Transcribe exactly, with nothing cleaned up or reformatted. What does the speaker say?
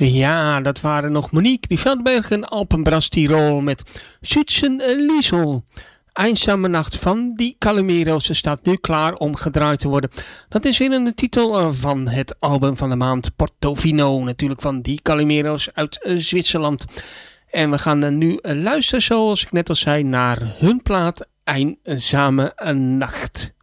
Ja, dat waren nog Monique die Veldberg en Alpenbras Tirol met Schützen Liesel. Eenzame Nacht van die Calimero's staat nu klaar om gedraaid te worden. Dat is weer een titel van het album van de maand Portofino. Natuurlijk van die Calimero's uit Zwitserland. En we gaan nu luisteren, zoals ik net al zei, naar hun plaat Eenzame Nacht.